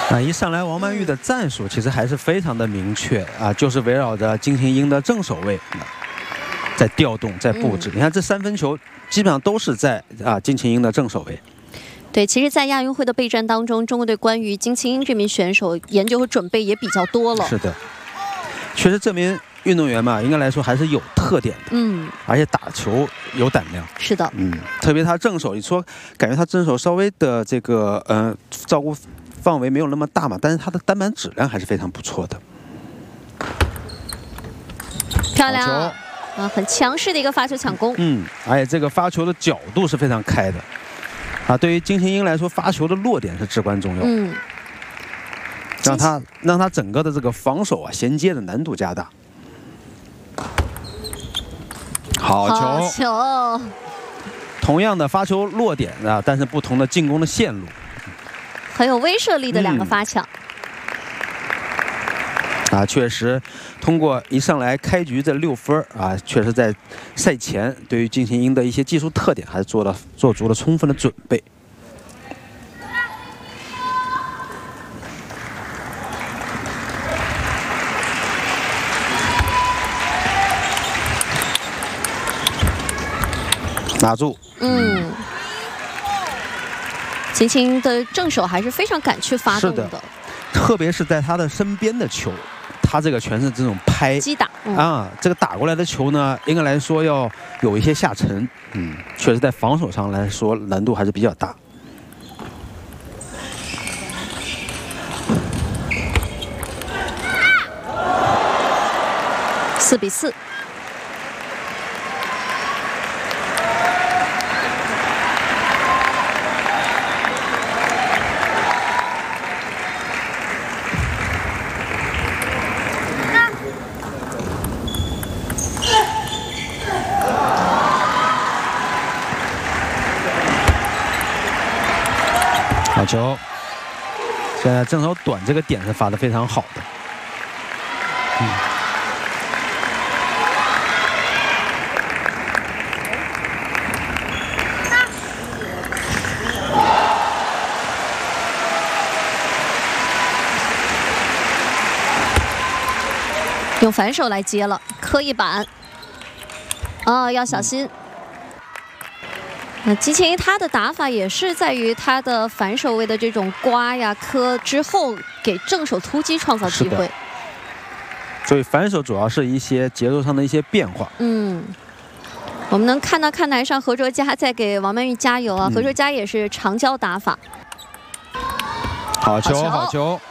一上来王曼玉的战术其实还是非常的明确啊，就是围绕着金琴英的正手位在调动、在布置。你看这3分球基本上都是在金琴英的正手位。 对，其实，在亚运会的备战当中，中国队关于金琴英这名选手研究和准备也比较多了。 是的，确实这名运动员嘛，应该来说还是有特点的。而且打球有胆量。 是的。 特别他正手，你说感觉他正手稍微的这个照顾范围没有那么大嘛，但是他的单板质量还是非常不错的。 漂亮很强势的一个发球抢攻。 而且这个发球的角度是非常开的。对于金琴英来说，发球的落点是至关重要。让他整个的这个防守衔接的难度加大。好球。同样的发球落点但是不同的进攻的线路。 很有威慑力的2个发抢。 确实，通过一上来开局这6分确实在赛前对于金琴英的一些技术特点还是做足了充分的准备。拿住。 金琴英的正手还是非常敢去发动的。 特别是在他的身边的球，他这个全是这种拍击打这个打过来的球呢，应该来说要有一些下沉，确实在防守上来说难度还是比较大。 4比4。 好球！现在正手短这个点是发得非常好的。 用反手来接了，磕一板。要小心。金琴英他的打法也是在于他的反手位的这种刮呀、磕之后，给正手突击创造机会。 所以反手主要是一些节奏上的一些变化。 我们能看到看台上何卓佳在给王曼玉加油啊！何卓佳也是长焦打法。 好球，好球！